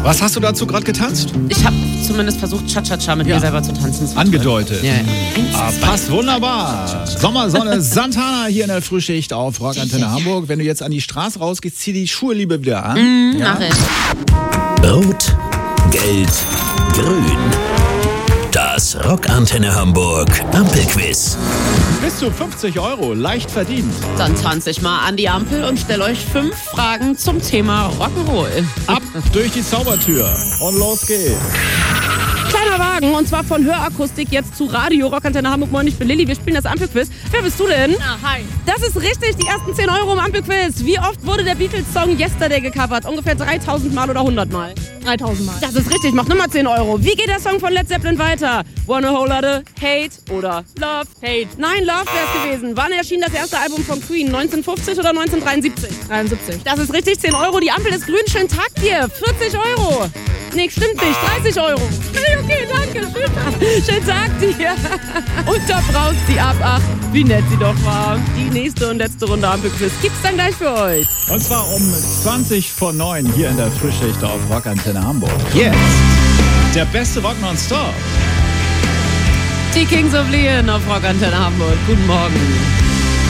Was hast du dazu gerade getanzt? Ich habe zumindest versucht, Cha-Cha-Cha mit mir selber zu tanzen. Angedeutet. Ja. Passt wunderbar. Sommersonne Santana hier in der Frühschicht auf Rock Antenne Hamburg. Wenn du jetzt an die Straße rausgehst, zieh die Schuhe lieber wieder an. Mach ich. Rot, Gelb, Grün. Das Rock Antenne Hamburg Ampelquiz. Bis zu 50 €, leicht verdient. Dann tanze ich mal an die Ampel und stelle euch 5 Fragen zum Thema Rock'n'Roll. Ab durch die Zaubertür und los geht's. Kleiner Wagen, und zwar von Hörakustik jetzt zu Radio Rock Antenne Hamburg. Moin, ich bin Lilly, wir spielen das Ampelquiz. Wer bist du denn? Hi. Das ist richtig, die ersten 10 € im Ampelquiz. Wie oft wurde der Beatles-Song Yesterday gecovert? Ungefähr 3000 Mal oder 100 Mal? 3000 Mal. Das ist richtig, mach nochmal 10 €. Wie geht der Song von Led Zeppelin weiter? Wanna Whole Lotta Hate oder Love? Hate. Nein, Love wär's gewesen. Wann erschien das erste Album von Queen? 1950 oder 1973? 73. Das ist richtig, 10 €. Die Ampel ist grün, schönen Tag dir. 40 €. Nee, stimmt nicht, 30 €. Okay, danke. Schönen Tag dir. Und da braust sie ab. Ach, wie nett sie doch war. Die nächste und letzte Runde Ampelquiz gibt's dann gleich für euch. Und zwar um 20 vor 9 hier in der Frühschicht auf Rock Antenne Hamburg. Jetzt der beste Rock nonstop. Die Kings of Leon auf Rock Antenne Hamburg. Guten Morgen.